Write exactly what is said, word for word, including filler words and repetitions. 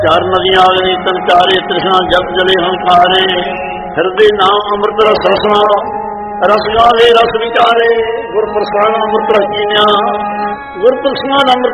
ਚਾਰ ਨਦੀਆਂ ਅਗਨੀ ਤਨ ਚਾਰੇ ਤ੍ਰਿਸ਼ਨਾ ਜਪ ਜਲੇ ਹੰਕਾਰੇ ਹਿਰਦੇ ਨਾਮ ਅੰਮ੍ਰਿਤ ਰਸ ਰਸਨਾ ਰਸ ਗਾਵੇ ਰਸ ਵਿਚਾਰੇ ਗੁਰ ਪ੍ਰਸਾਦ ਅੰਮ੍ਰਿਤ ਰਸੀਨਿਆ ਗੁਰ ਪ੍ਰਸਾਦ ਅੰਮ੍ਰਿਤ